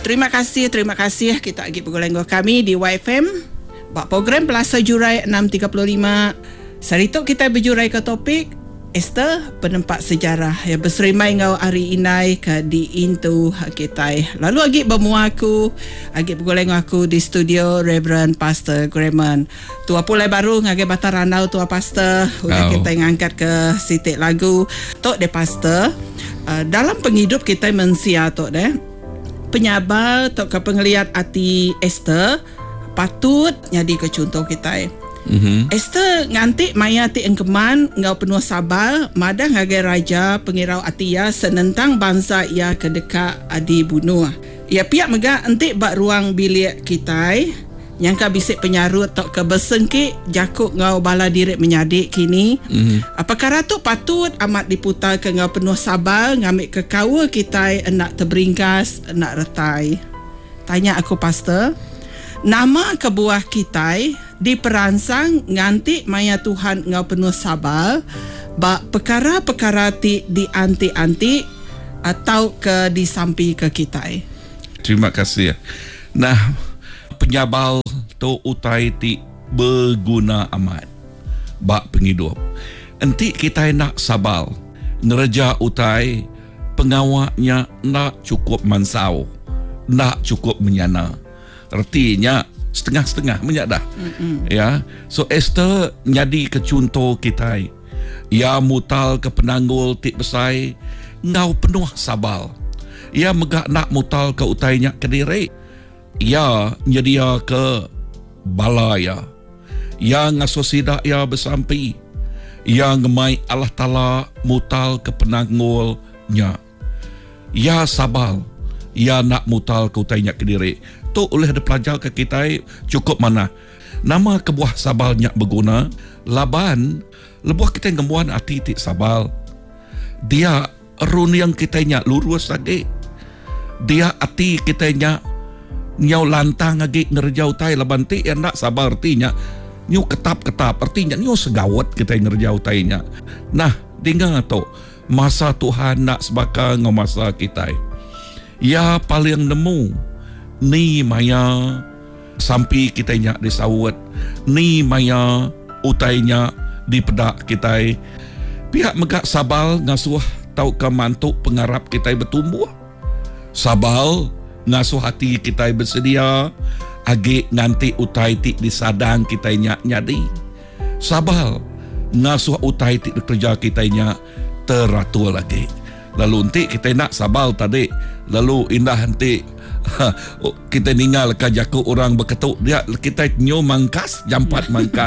Terima kasih kita lagi bergolong kami di YFM. Bak program Plaza Jurai 6.35. Saritok kita berjurai ke topik Esther penempat sejarah yang berserimai ngau hari inai ke di intu kita. Lalu agi bermua aku, agi bergoleng aku di studio Reverend Pastor Graman. Tua pulai baru ngagi batar ranau tua pastor. Udah kita ngangkat ke sitik lagu. Tok de pastor. Dalam penghidup kita mensia tok de. Penyabar tok ke pengeliat hati Esther patut jadi ke contoh kita. Esther ngantik maya ti engkeman ngau penuh sabar madah ngagai raja pengirau atia senentang bangsa ia kedeka adi bunuh. Ia pihak mega entik bak ruang bilik kita yang ka bisik penyarut tok ke bersengkik jakuk ngau bala dirik menyadik kini. Perkara tu patut amat diputar ke ngau penuh sabar ngambil ke kawa kita enak terberingkas enak retai. Tanya aku pastor, nama kebuah kita diperansang nganti maya Tuhan ngau penuh sabar bak perkara-perkara ti di anti-anti atau ke disampi ke kita. Terima kasih. Nah, penyabal tu utai ti berguna amat bak penghidup. Enti kita nak sabar ngereja utai pengawaknya nak cukup mansau, nak cukup menyana. Artinya setengah-setengah menyak dah. Ya. So Esther jadi ke contoh kita. Ya mutal ke penanggul tik besai ngau penuh sabar. Ya megak nak mutal ke utainya ke diri. Ya nyedia ke balaya. Ya ngasuh sidak ya bersampi. Ya ngemai Allah Ta'ala mutal ke penanggulnya. Ya sabar. Ya nak mutal ke utainya ke diri. Tu oleh ada pelajar ke kita cukup mana. Nama kebuah sabalnya berguna. Laban, lebuah kita yang ngemuan hati tik sabal. Dia run yang kita nya lurus lagi. Dia hati kita nya nyau lantang lagi ngerjau tai laban tik yang nak sabar artinya nyau ketap-ketap artinya nyau segawat kita ngerjau tainya. Nah, dengar tu masa Tuhan nak sebaka ngau masa kita. Ya paling nemu ni maya sampai kita nya disawat, ni maya utainya di pedak kita. Pihak megak sabal ngasuh tau ke mantuk pengarap kita bertumbuh. Sabal ngasuh hati kita bersedia agi nganti utai tik disadang kita nya nyadi. Sabal ngasuh utai tik kerja kita nya teratur lagi. Lalu nanti kita nak sabal tadi, lalu indah nanti kita ninggal ke jaku orang berketuk dia kita nyo mangkas jampat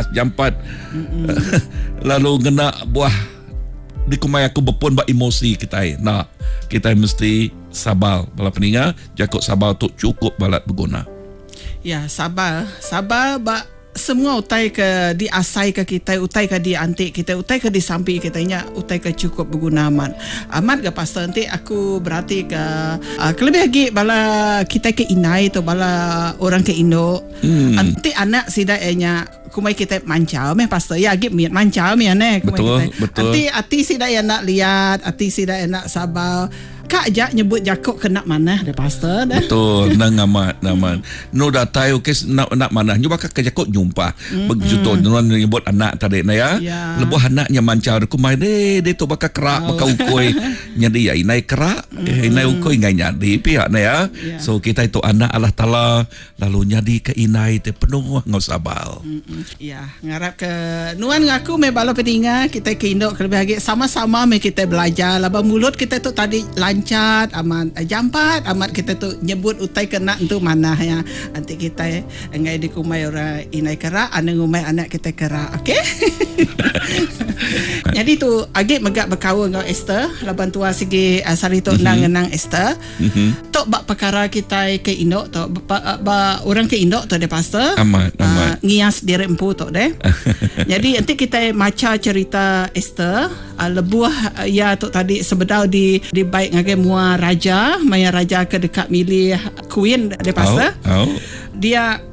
lalu kena buah di kumai aku berpun bak emosi kita. Nah, kita mesti sabar bala peninga jakuk sabar tu cukup balat berguna. Ya, sabar bak semua utai ke diasai ke kita, utai ke di antik kita, utai ke di sampi kita nya, utai ke cukup berguna amat ke pastor nanti aku berarti ke lebih lagi bala kita ke inai tu bala orang ke Indo. Nanti anak sida nya kumai kita mancau pastor ya agi miat mancau ane kumai betul. Nanti ati sida yang nak lihat, ati sida yang nak sabar. Kak jak nyebut jakuk kena mana deh pastor dah. Betul, nang amat. No datai okey nak mana nyoba ke jakuk jumpa. Begitu tuan nyebut anak tadi na ya. Lebuh anaknya mancar ku mai de tu bakal kerak bakal ukoi. Nyadi ya inai kerak, inai ukoi ngai nyadi pihak na ya. So kita itu anak Allah Taala lalu nyadi ke inai te penuh ngau sabar. Ya, ngarap ke nuan ngaku me bala pedinga kita ke Indo lebih lagi sama-sama me kita belajar laba mulut kita tu tadi lancat amat jampat amat kita tu nyebut utai kena tu mana ya nanti kita ngai di kumai orang inai kera ane ngumai anak kita kera okey. Jadi tu agi megak berkawan ngau Esther laban tua segi sari tu nang Esther tok bak perkara kita ke Indo tok ba orang ke Indo tok de pastor amat ngias diri empu tok de. Jadi nanti kita maca cerita Esther lebuah ya tok tadi sebedau di baik ngagai mua raja maya raja ke dekat milih queen de pastor. Dia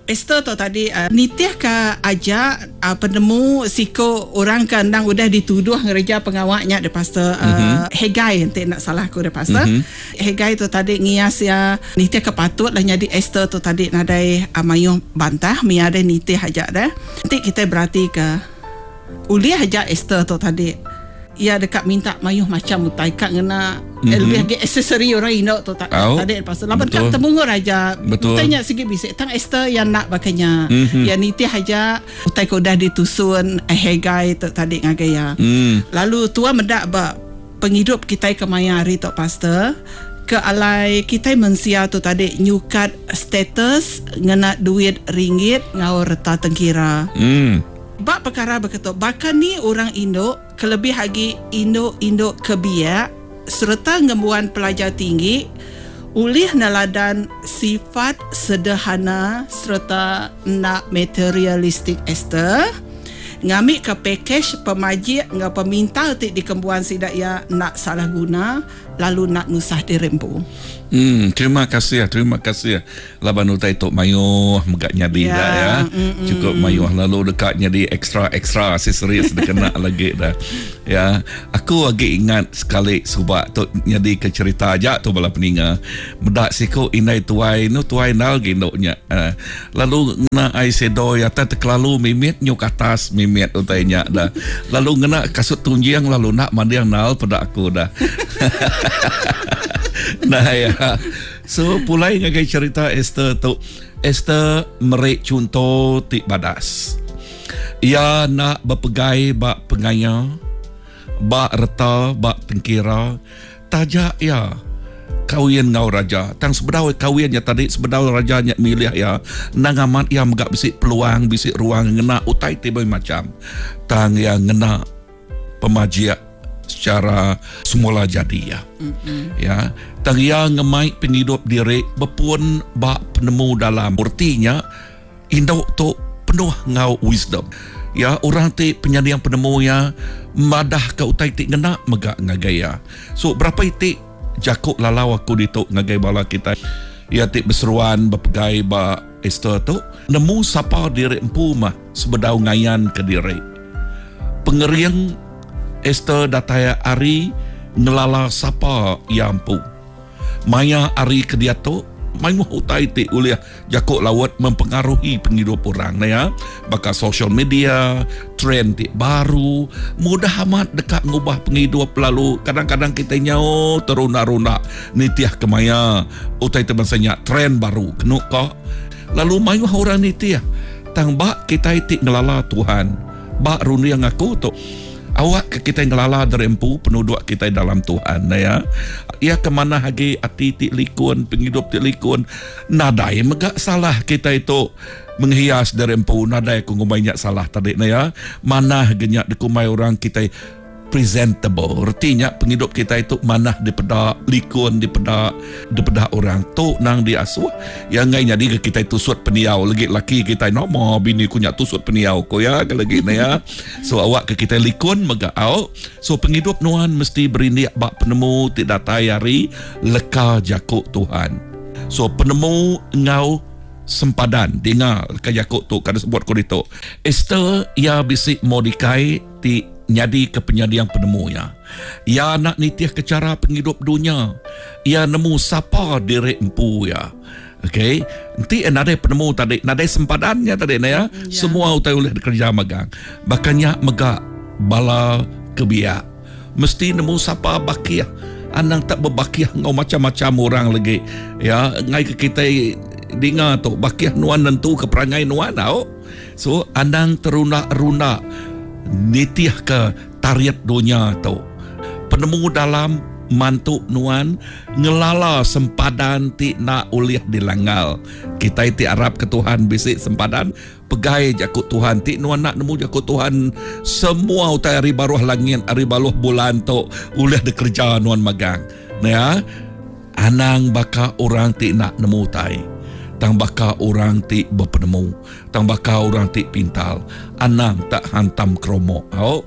Esther tu tadi nitih ka aja penemu siko orang kandang udah dituduh ngereja pengawaknya de pastor Hegai ente nak salah aku de pastor Hegai tu tadi ngias ya nitih kepatut lah jadi Esther tu tadi nadai mayuh bantah miada nitih aja dah. Nanti kita berarti ke uli aja Esther tu tadi ia dekat minta mayuh macam utai kak ngena lebih lagi aksesori orang Indo tu tadi pasal laban kat temungur aja utainya sikit bisik tang Esther yang nak bakanya yang niti aja utai ko dah ditusun Hegai tu tadi ngagaya lalu tua mendak ba penghidup kita ke maya hari tu pastor ke alai kita mensia tu tadi nyukat status ngena duit ringgit ngau reta tengkira bak perkara berkata bahkan ni orang Indo kelebih lagi Indo kebiak serta ngembuan pelajar tinggi ulih naladan sifat sederhana serta nak materialistik Esther ngambil ke package pemajik ngau peminta utik di kembuan sidak ya nak salah guna lalu nak nusah dirempu. Terima kasih laban utai tok mayuh megak nyadi dah ya. Cukup mayuh lalu dekat nyadi extra aksesoris dah kena lagi dah. Ya, aku lagi ingat sekali subak tok nyadi ke cerita aja tu bala peninga. Medak siko inai tuai nal gendoknya. Lalu ngena ai sedo ya ta terlalu mimit nyuk atas mimit utainya dah. Lalu ngena kasut tunjiang lalu nak mandiang nal pada aku dah. Nah ya, so pulai ngagai cerita Esther tu. Esther merik contoh tik badas. Ia nak berpegai bak pengaya, bak reta, bak tengkira. Tajak ya kawin ngau raja. Tang sebedau kawinnya tadi sebedau rajanya milih ya. Nang amat ia megak bisik peluang, bisik ruang ngena utai tiba macam. Tang yang ngena pemajiak secara semula jadi ya. Ya, taria ngemai penghidup diri berpun bak penemu dalam artinya induk tu penuh ngau wisdom. Ya, orang ti penyadiang penemu ya madah ke utai ti ngena megak ngagaya. So berapa itik jakuk lalau aku dituk ngagai bala kita. Ya ti berseruan berpegai ba Esther tu nemu sapa diri empu mah sebedau ngayan ke diri. Pengeriang Esther dataya ari ngelala sapa yampu. Maya ari ke dia tu main utai ti uliah jakuk lawat mempengaruhi penghidup orang na ya. Bakal social media, trend ti baru, mudah amat dekat ngubah penghidup lalu kadang-kadang kita nyau teruna-runa nitiah ke maya utai teman sanya trend baru kenuk kok. Lalu main orang nitiah tang bak kita ti ngelala Tuhan. Bak runi yang aku tu awak ke kita ngelala derempu penuduk kita dalam Tuhan ya. Ia kemana lagi hati ti likun penghidup ti likun nadai megak salah kita itu menghias derempu nadai ku ngumainya salah tadi ya. Mana genyak dikumai orang kita presentable. Artinya penghidup kita itu manah daripada likun daripada orang tu nang diasuh yang ngai jadi kita tusut peniau lagi laki kita nama bini kunya tusut peniau ko ya lagi ya. So awak ke kita likun megau. So penghidup nuan mesti berindik bak penemu tidak tayari leka jakuk Tuhan. So penemu ngau sempadan dengar ke jakuk tu kada sebut ko ditu. Esther ia bisik Mordekai ti nyadi ke penyadiang penemu ya. Ia nak nitiah ke cara penghidup dunia. Ia nemu sapa diri empu ya. Okey, nanti nadai penemu tadi, nadai sempadannya tadi ya. Semua utai oleh kerja magang. Bahkannya megak bala kebiak. Mesti nemu sapa bakiah. Anang tak berbakiah ngau macam-macam orang lagi. Ya, ngai ke kita dengar tu bakiah nuan nentu ke perangai nuan tau. So anang teruna-runa nitiah ke tariat dunia tu. Penemu dalam mantuk nuan ngelala sempadan ti nak uliah dilanggal. Kita ti Arab ke Tuhan bisik sempadan pegai jakut Tuhan ti nuan nak nemu jakut Tuhan semua utai hari baruh langit hari baruh bulan tu uliah dikerja nuan magang. Ya, anang baka orang ti nak nemu tai. Tang baka orang ti berpenemu, tang baka orang ti pintal, anang tak hantam kromo.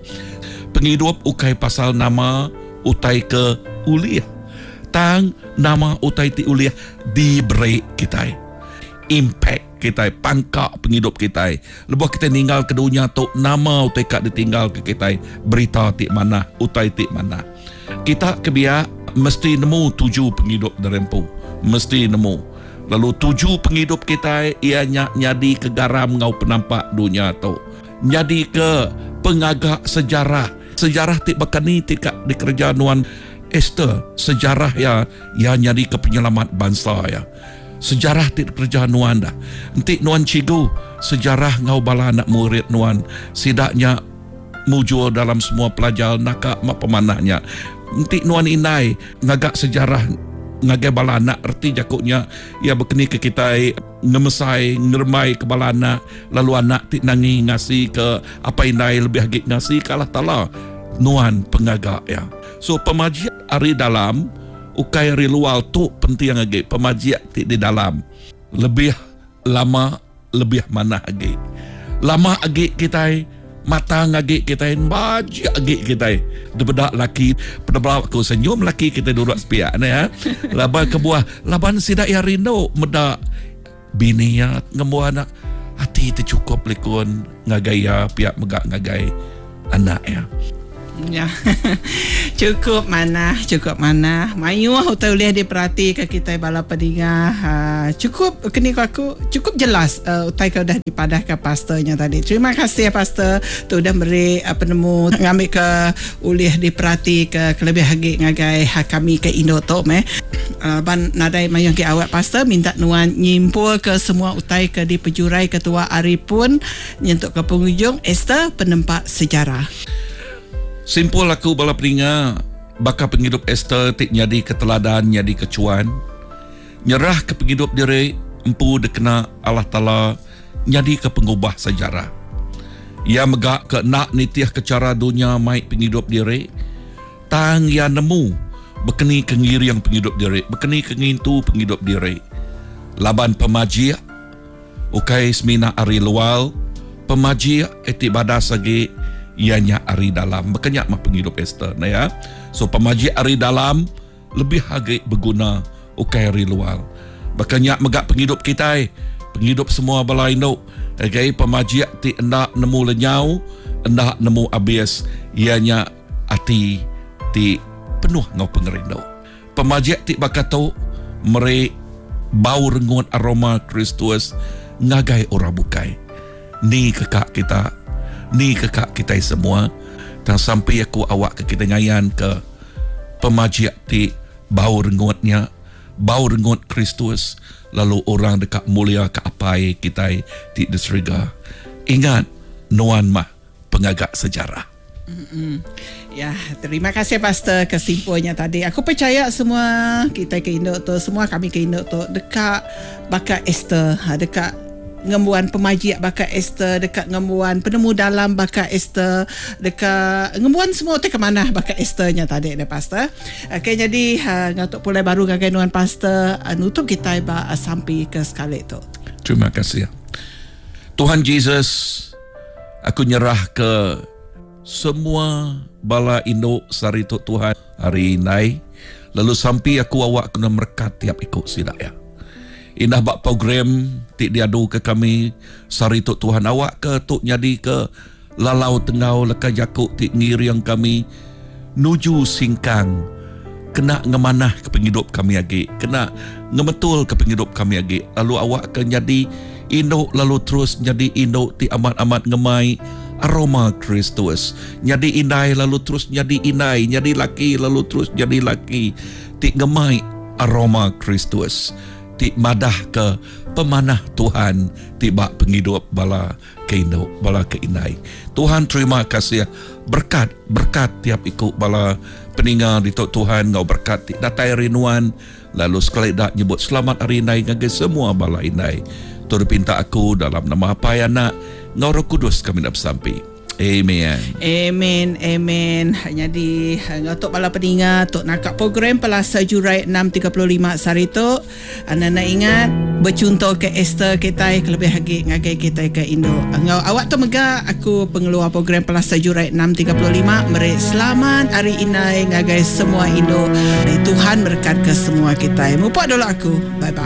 Penghidup ukai pasal nama utai ke uliah. Tang nama utai ti uliah diberi kita impact kita, pangkak penghidup kita. Lepas kita tinggal ke dunia tu, nama utai kat ditinggal ke kita, berita tik mana, utai tik mana. Kita kebiak mesti nemu 7 penghidup derempu, mesti nemu. Lalu 7 penghidup kita ianya nyadi ke garam ngau penampak dunia tu, nyadi ke pengagak sejarah. Sejarah tik bakani tik di kerajaan Nuan Esther, sejarah ya nyadi ke penyelamat bangsa ya. Sejarah tik kerajaan Nuan dah. Nanti Nuan cigu sejarah ngau bala anak murid Nuan sidaknya mujur dalam semua pelajar nakak mak pemanahnya. Nanti Nuan inai ngagak sejarah ngagai bala anak erti jakuknya ia berkeni ke kita ngemesai ngermai ke bala anak, lalu anak tik nangi ngasih ke apa inai lebih hagik ngasih ke Allah Ta'ala Nuan pengagak ya. So pemajian hari dalam ukai hari luar tu penting hagik, pemajian tik di dalam lebih lama lebih mana hagik, lama hagik kita mata ngagik kita, baju agik kita debedak laki penerbal aku senyum laki kita duduk sepiak ni ya. Laban kebuah laban sidak ya rindu medak bini ya ngembu anak hati tercukup lekun ngagaya pihak megak ngagai anak ya. Ya. cukup mana mayu hotel boleh diperhati ke kita bala pendengar. Cukup kini aku cukup jelas utai kau dah dipadah ke pastornya tadi. Terima kasih pastor tu dah beri penemu ngambil ke ulih diperhati ke lebih hagi ngagai kami ke Indo tu ban nadai mayu ke awak pastor minta Nuan nyimpul ke semua utai ke di pejurai ketua hari pun nyentuk ke penghujung Esther penempat sejarah. Simpul aku bala peninga bakal penghidup Esther tik nyadi keteladan, nyadi kecuan, nyerah ke penghidup diri empu dekena Allah Ta'ala, nyadi ke pengubah sejarah. Ia megak ke nak nitiah ke cara dunia mai penghidup diri, tang ia nemu berkeni ke ngiri yang penghidup diri, berkeni ke ngintu penghidup diri. Laban pemajia ukai semina ari lual, pemajia etik badas lagi ianya ari dalam berkenyak mah penghidup Esther nah ya. So pemaji ari dalam lebih hagik berguna ukai ari luar. Berkenyak megak penghidup kita, penghidup semua bala Indo. Okay, pemaji ti endak nemu lenyau, endak nemu abis, ianya hati ti penuh ngau pengerindu. Pemaji ti bakato mere bau rengut aroma Kristus ngagai ora bukai. Ni kekak kita, ni kekak kita semua, dan sampai aku awak ke kita ngayan ke pemajiak ti bau rengutnya, bau rengut Kristus, lalu orang dekat mulia ke apai kita ti disrega. Ingat, Nuan mah pengagak sejarah. Ya, terima kasih pastor kesimpulannya tadi. Aku percaya semua kita ke Indo tu, semua kami ke Indo tu dekat bakal Esther, dekat ngembuan pemaji bakal Esther, dekat ngembuan penemu dalam bakal Esther, dekat ngembuan semua tu ke mana bakal Esthernya tadi ada pastor. Okey, jadi ngatuk pulai baru gagai Nuan pastor nutup kita sampai ke sekali tu. Terima kasih. Tuhan Yesus, aku nyerah ke semua bala Indo sari tu Tuhan hari ini, lalu sampai aku awak kena merkat tiap ikut sidak ya. Indah bak program tik diadu ke kami sari tu Tuhan awak ke tuk nyadi ke lalau tengau leka jakuk tik ngiri yang kami nuju singkang kena ngemanah ke penghidup kami lagi, kena ngemetul ke penghidup kami lagi, lalu awak ke nyadi Indo lalu terus nyadi Indo ti amat-amat ngemai aroma Kristus, nyadi inai lalu terus nyadi inai, nyadi laki lalu terus nyadi laki, ti ngemai aroma Kristus, ti madah ke pemanah Tuhan tiba penghidup bala ke Indo, bala ke inai. Tuhan terima kasih berkat tiap ikut bala peninggal di Tuhan ngau berkat ti datai rinuan, lalu sekali dak nyebut selamat hari inai ngagai semua bala inai. Turut pinta aku dalam nama apa ya nak ngau Roh Kudus kami nak bersampai. Amen. Amen, amen. Jadi untuk bala pendengar tok nakak program Pelasa Jurai 635 sari tu, anda nak ingat bercontoh ke Esther kita lebih lagi ngagai kita ke Indo. Ngau awak tu mega aku pengeluar program Pelasa Jurai 635 meri selamat hari inai ngagai semua Indo. Tuhan berkat ke semua kita. Mupak dulu aku. Bye bye.